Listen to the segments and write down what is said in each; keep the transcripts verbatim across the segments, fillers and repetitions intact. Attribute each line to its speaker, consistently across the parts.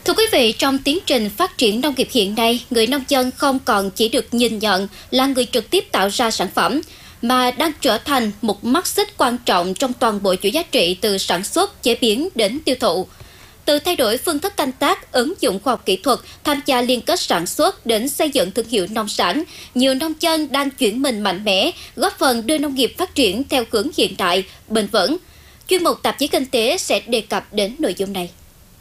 Speaker 1: Thưa quý vị, trong tiến trình phát triển nông nghiệp hiện nay, người nông dân không còn chỉ được nhìn nhận là người trực tiếp tạo ra sản phẩm, mà đang trở thành một mắt xích quan trọng trong toàn bộ chuỗi giá trị từ sản xuất, chế biến đến tiêu thụ. Từ thay đổi phương thức canh tác, ứng dụng khoa học kỹ thuật, tham gia liên kết sản xuất đến xây dựng thương hiệu nông sản, nhiều nông dân đang chuyển mình mạnh mẽ, góp phần đưa nông nghiệp phát triển theo hướng hiện đại, bền vững. Chuyên mục Tạp chí Kinh tế sẽ đề cập đến nội dung này.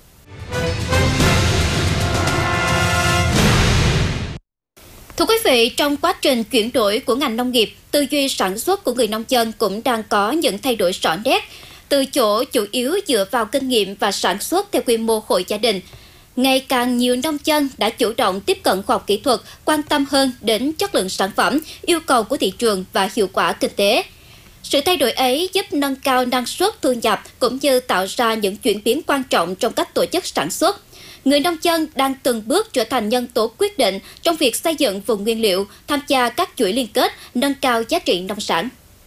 Speaker 1: Thưa quý vị, trong quá trình chuyển đổi của ngành nông nghiệp, tư duy sản xuất của người nông dân cũng đang có những thay đổi rõ nét. Từ chỗ chủ yếu dựa vào kinh nghiệm và sản xuất theo quy mô hộ gia đình, ngày càng nhiều nông dân đã chủ động tiếp cận khoa học kỹ thuật, quan tâm hơn đến chất lượng sản phẩm, yêu cầu của thị trường và hiệu quả kinh tế. Sự thay đổi ấy giúp nâng cao năng suất thu nhập cũng như tạo ra những chuyển biến quan trọng trong cách tổ chức sản xuất. Người nông dân đang từng bước trở thành nhân tố quyết định trong việc xây dựng vùng nguyên liệu, tham gia các chuỗi liên kết, nâng cao giá trị nông sản.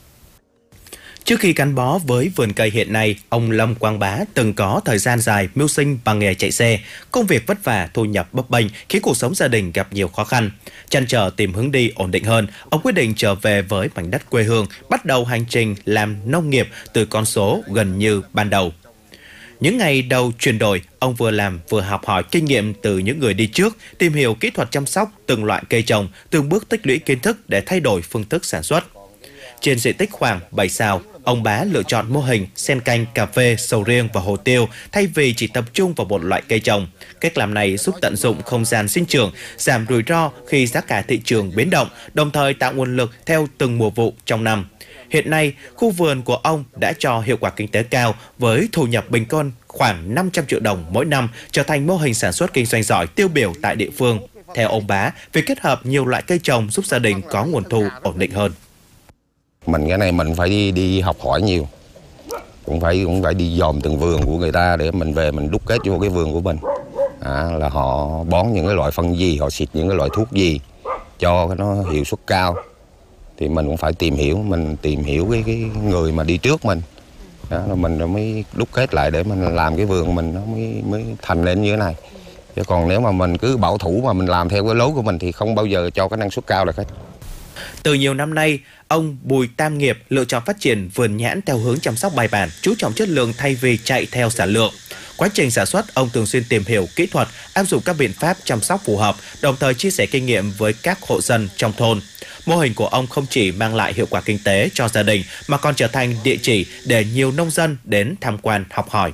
Speaker 2: Trước khi gắn bó với vườn cây hiện nay, ông Lâm Quang Bá từng có thời gian dài mưu sinh bằng nghề chạy xe. Công việc vất vả, thu nhập bấp bênh khiến cuộc sống gia đình gặp nhiều khó khăn. Trăn trở tìm hướng đi ổn định hơn, ông quyết định trở về với mảnh đất quê hương, bắt đầu hành trình làm nông nghiệp từ con số gần như ban đầu. Những ngày đầu chuyển đổi, ông vừa làm vừa học hỏi kinh nghiệm từ những người đi trước, tìm hiểu kỹ thuật chăm sóc từng loại cây trồng, từng bước tích lũy kiến thức để thay đổi phương thức sản xuất. Trên diện tích khoảng bảy sào, ông Bá lựa chọn mô hình xen canh cà phê, sầu riêng và hồ tiêu thay vì chỉ tập trung vào một loại cây trồng. Cách làm này giúp tận dụng không gian sinh trưởng, giảm rủi ro khi giá cả thị trường biến động, đồng thời tạo nguồn lực theo từng mùa vụ trong năm. Hiện nay, khu vườn của ông đã cho hiệu quả kinh tế cao với thu nhập bình quân khoảng năm trăm triệu đồng mỗi năm, trở thành mô hình sản xuất kinh doanh giỏi tiêu biểu tại địa phương. Theo ông Bá, việc kết hợp nhiều loại cây trồng giúp gia đình có nguồn thu ổn định hơn.
Speaker 3: Mình cái này mình phải đi đi học hỏi nhiều, cũng phải cũng phải đi dòm từng vườn của người ta để mình về mình đúc kết vô cái vườn của mình. À, là họ bón những cái loại phân gì, họ xịt những cái loại thuốc gì cho nó hiệu suất cao. Thì mình cũng phải tìm hiểu, mình tìm hiểu cái, cái người mà đi trước mình. Đó, rồi mình mới đúc kết lại để mình làm cái vườn mình nó mới mới thành lên như thế này. Chứ còn nếu mà mình cứ bảo thủ mà mình làm theo cái lối của mình thì không bao giờ cho cái năng suất cao được hết.
Speaker 2: Từ nhiều năm nay, ông Bùi Tam Nghiệp lựa chọn phát triển vườn nhãn theo hướng chăm sóc bài bản, chú trọng chất lượng thay vì chạy theo sản lượng. Quá trình sản xuất, ông thường xuyên tìm hiểu kỹ thuật, áp dụng các biện pháp chăm sóc phù hợp, đồng thời chia sẻ kinh nghiệm với các hộ dân trong thôn. Mô hình của ông không chỉ mang lại hiệu quả kinh tế cho gia đình, mà còn trở thành địa chỉ để nhiều nông dân đến tham quan học hỏi.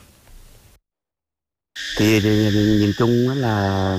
Speaker 4: Thì, thì nhìn chung là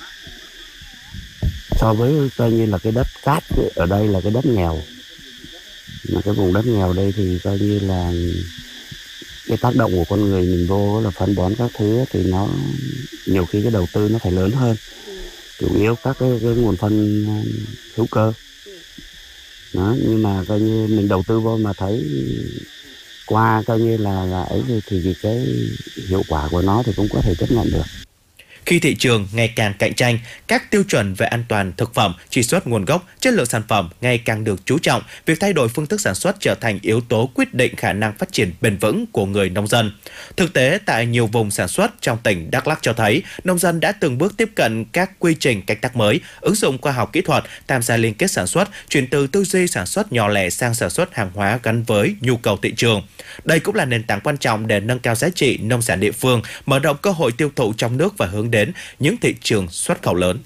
Speaker 4: so với coi như là cái đất cát ở đây là cái đất nghèo, mà cái vùng đất nghèo đây thì coi như là cái tác động của con người mình vô là phân bón các thứ thì nó nhiều khi cái đầu tư nó phải lớn hơn, chủ yếu các cái, cái nguồn phân hữu cơ đó, nhưng mà coi như mình đầu tư vô mà thấy qua coi như là là ấy thì, thì cái hiệu quả của nó thì cũng có thể chấp nhận được.
Speaker 2: Khi thị trường ngày càng cạnh tranh, các tiêu chuẩn về an toàn thực phẩm, truy xuất nguồn gốc, chất lượng sản phẩm ngày càng được chú trọng, việc thay đổi phương thức sản xuất trở thành yếu tố quyết định khả năng phát triển bền vững của người nông dân. Thực tế, tại nhiều vùng sản xuất trong tỉnh Đắk Lắk cho thấy, nông dân đã từng bước tiếp cận các quy trình canh tác mới, ứng dụng khoa học kỹ thuật, tham gia liên kết sản xuất, chuyển từ tư duy sản xuất nhỏ lẻ sang sản xuất hàng hóa gắn với nhu cầu thị trường. Đây cũng là nền tảng quan trọng để nâng cao giá trị nông sản địa phương, mở rộng cơ hội tiêu thụ trong nước và hướng đến những thị trường xuất khẩu lớn.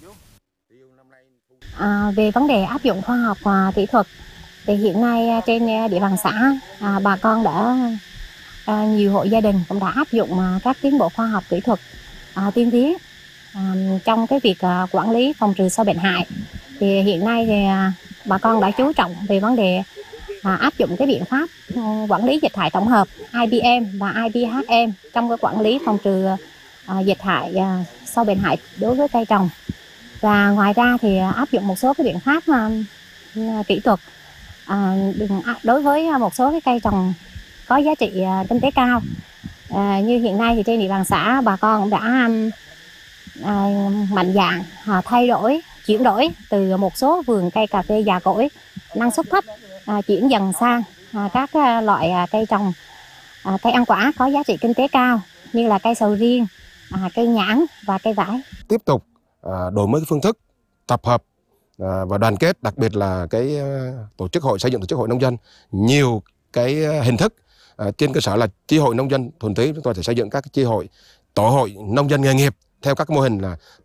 Speaker 5: À, về vấn đề áp dụng khoa học và kỹ thuật thì hiện nay trên địa bàn xã à, bà con đã à, nhiều hộ gia đình cũng đã áp dụng à, các tiến bộ khoa học kỹ thuật à, tiên tiến à, trong cái việc à, quản lý phòng trừ sâu bệnh hại. Thì hiện nay thì à, bà con đã chú trọng về vấn đề à, áp dụng cái biện pháp à, quản lý dịch hại tổng hợp I B M và I B H M trong cái quản lý phòng trừ à, dịch hại à, sâu bệnh hại đối với cây trồng. Và ngoài ra thì áp dụng một số cái biện pháp uh, kỹ thuật uh, đối với một số cái cây trồng có giá trị uh, kinh tế cao. Uh, như hiện nay thì trên địa bàn xã bà con cũng đã um, uh, mạnh dạn uh, thay đổi, chuyển đổi từ một số vườn cây cà phê già cỗi năng suất thấp uh, chuyển dần sang uh, các uh, loại uh, cây trồng uh, cây ăn quả có giá trị kinh tế cao như là cây sầu riêng, à, cây nhãn và cây vải.
Speaker 6: Tiếp tục à, đổi mới phương thức tập hợp à, và đoàn kết, đặc biệt là cái à, tổ chức hội, xây dựng tổ chức hội nông dân nhiều cái à, hình thức. À, trên cơ sở là chi hội nông dân thuần túy, chúng tôi sẽ xây dựng các chi hội, tổ hội nông dân nghề nghiệp theo các mô hình là